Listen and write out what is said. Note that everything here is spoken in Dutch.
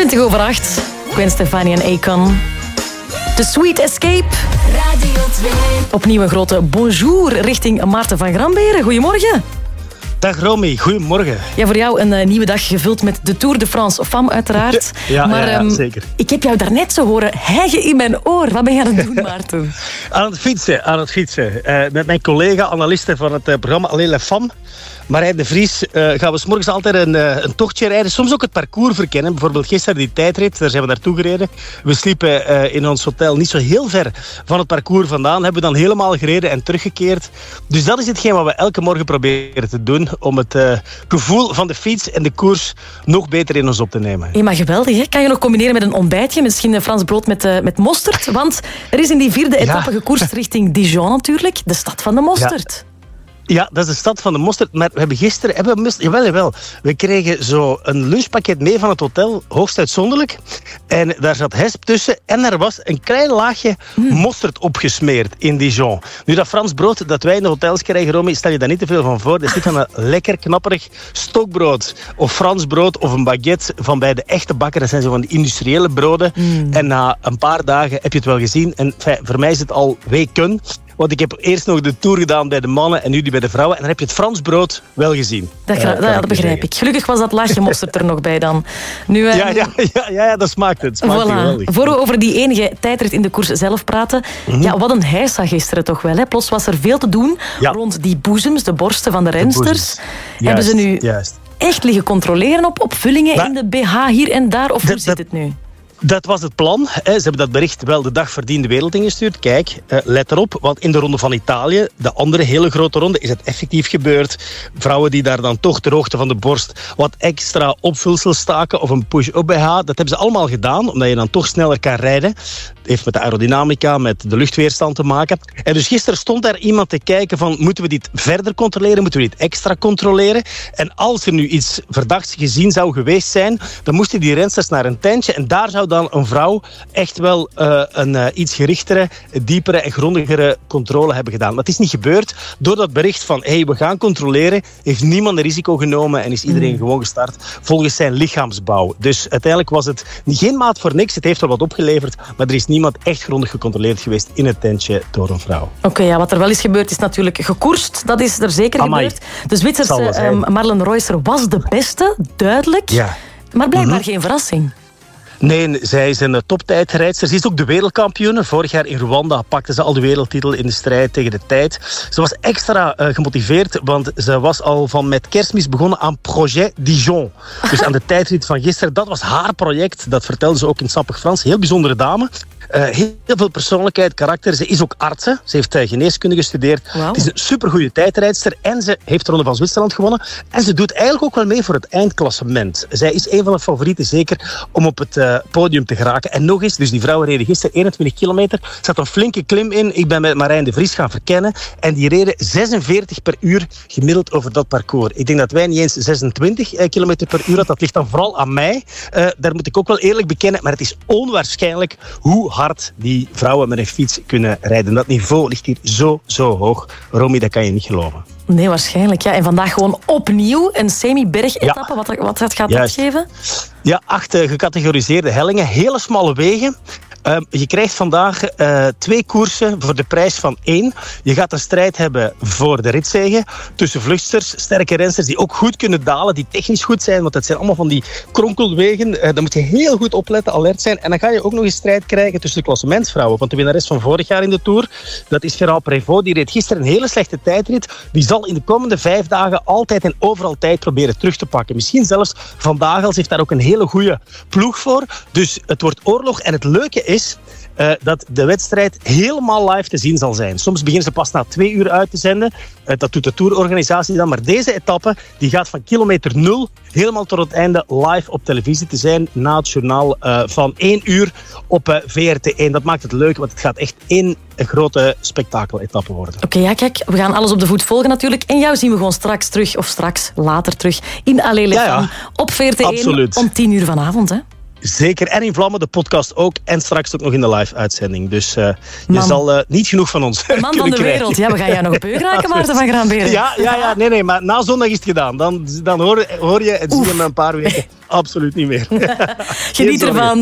8:20. Gwen Stefani en Akon. The Sweet Escape. Radio 2. Opnieuw een grote bonjour richting Maarten van Gramberen. Goedemorgen. Dag Romy, goedemorgen. Ja, voor jou een nieuwe dag gevuld met de Tour de France Femme uiteraard. Ja, zeker. Ik heb jou daarnet zo horen hijgen in mijn oor. Wat ben je aan het doen, Maarten? Aan het fietsen. Met mijn collega, analiste van het programma Allez les Femmes, Marijn de Vries, gaan we 's morgens altijd een tochtje rijden. Soms ook het parcours verkennen. Bijvoorbeeld gisteren die tijdrit, daar zijn we naartoe gereden. We sliepen in ons hotel niet zo heel ver van het parcours vandaan. Hebben we dan helemaal gereden en teruggekeerd. Dus dat is hetgeen wat we elke morgen proberen te doen. Om het gevoel van de fiets en de koers nog beter in ons op te nemen. Ja, maar geweldig, hè? Kan je nog combineren met een ontbijtje? Misschien een Frans brood met mosterd? Want er is in die vierde etappe gekoerst richting Dijon natuurlijk. De stad van de mosterd. Ja, dat is de stad van de mosterd. Maar we hebben gisteren... Jawel. We kregen zo een lunchpakket mee van het hotel. Hoogst uitzonderlijk. En daar zat hesp tussen. En er was een klein laagje mosterd opgesmeerd in Dijon. Nu, dat Frans brood dat wij in de hotels krijgen, Romy, stel je daar niet te veel van voor. Dat is niet van een lekker knapperig stokbrood. Of Frans brood of een baguette van bij de echte bakker. Dat zijn zo van die industriële broden. En na een paar dagen heb je het wel gezien. En voor mij is het al weken. Want ik heb eerst nog de Tour gedaan bij de mannen en nu die bij de vrouwen. En dan heb je het Frans brood wel gezien. Dat begrijp ik. Gelukkig was dat laagje mosterd er nog bij dan. Nu, ja, dat smaakt het. Smaakt geweldig. Voor we over die enige tijdrit in de koers zelf praten. Ja, wat een heisa gisteren toch wel. Hè? Plots was er veel te doen rond die boezems, de borsten van de rensters. Hebben ze nu echt liggen controleren op vullingen in de BH hier en daar? Of hoe zit het nu? Dat was het plan. Ze hebben dat bericht wel de dag voordien de wereld ingestuurd. Kijk, let erop, want in de ronde van Italië, de andere hele grote ronde, is het effectief gebeurd. Vrouwen die daar dan toch ter hoogte van de borst wat extra opvulsel staken of een push-up BH, dat hebben ze allemaal gedaan, omdat je dan toch sneller kan rijden. Het heeft met de aerodynamica, met de luchtweerstand te maken. En dus gisteren stond daar iemand te kijken van, moeten we dit verder controleren? Moeten we dit extra controleren? En als er nu iets verdachts gezien zou geweest zijn, dan moesten die rensters naar een tentje en daar zou dan een vrouw echt wel een iets gerichtere, diepere en grondigere controle hebben gedaan. Maar het is niet gebeurd. Door dat bericht van, we gaan controleren, heeft niemand een risico genomen en is iedereen gewoon gestart volgens zijn lichaamsbouw. Dus uiteindelijk was het geen maat voor niks. Het heeft wel wat opgeleverd, maar er is niemand echt grondig gecontroleerd geweest in het tentje door een vrouw. Oké, wat er wel is gebeurd is natuurlijk gekoerst. Dat is er zeker gebeurd. De Zwitserse Marlen Reusser was de beste, duidelijk. Ja. Maar blijkbaar geen verrassing. Nee, zij is een toptijdrijdster. Ze is ook de wereldkampioene. Vorig jaar in Rwanda pakte ze al de wereldtitel in de strijd tegen de tijd. Ze was extra gemotiveerd, want ze was al van met Kerstmis begonnen aan Projet Dijon. Dus aan de tijdrit van gisteren. Dat was haar project. Dat vertelde ze ook in sappig Frans. Heel bijzondere dame. Heel veel persoonlijkheid, karakter. Ze is ook artsen. Ze heeft geneeskunde gestudeerd. Wow. Het is een supergoeie tijdrijdster. En ze heeft de Ronde van Zwitserland gewonnen. En ze doet eigenlijk ook wel mee voor het eindklassement. Zij is een van de favorieten zeker om op het podium te geraken. En nog eens, dus die vrouwen reden gisteren 21 kilometer. Er zat een flinke klim in. Ik ben met Marijn de Vries gaan verkennen. En die reden 46 per uur gemiddeld over dat parcours. Ik denk dat wij niet eens 26 kilometer per uur hadden. Dat ligt dan vooral aan mij. Daar moet ik ook wel eerlijk bekennen. Maar het is onwaarschijnlijk hoe hard die vrouwen met een fiets kunnen rijden. Dat niveau ligt hier zo hoog. Romy, dat kan je niet geloven. Nee, waarschijnlijk. Ja. En vandaag gewoon opnieuw een semi-berg-etappe. Ja. Wat gaat dat geven? Ja, 8 gecategoriseerde hellingen. Hele smalle wegen. Je krijgt vandaag 2 koersen voor de prijs van 1. Je gaat een strijd hebben voor de ritzege tussen vluchtsters, sterke rensters die ook goed kunnen dalen, die technisch goed zijn, want het zijn allemaal van die kronkelwegen. Daar moet je heel goed opletten, alert zijn. En dan ga je ook nog een strijd krijgen tussen de klassementsvrouwen. Want de winnares van vorig jaar in de Tour, dat is Gérald Prévost, die reed gisteren een hele slechte tijdrit. Die zal in de komende 5 dagen altijd en overal tijd proberen terug te pakken. Misschien zelfs vandaag al. Ze heeft daar ook een hele goede ploeg voor. Dus het wordt oorlog. En het leuke is dat de wedstrijd helemaal live te zien zal zijn. Soms beginnen ze pas na 2 uur uit te zenden. Dat doet de tourorganisatie dan. Maar deze etappe die gaat van kilometer 0 helemaal tot het einde live op televisie te zijn. Na het journaal van 1 uur op VRT1. Dat maakt het leuk, want het gaat echt één grote spektakeletappe worden. Oké, ja, kijk. We gaan alles op de voet volgen natuurlijk. En jou zien we gewoon later terug in Allez les Femmes op VRT1 om 10 uur vanavond, hè? Zeker. En in Vlammen, de podcast ook. En straks ook nog in de live-uitzending. Dus je zal niet genoeg van ons de man van de krijgen. Wereld. Ja, we gaan jou nog beu raken, Maarten van Graanberen. Ja. Nee. Maar na zondag is het gedaan. Dan hoor je en zie je me een paar weken absoluut niet meer. Geniet ervan.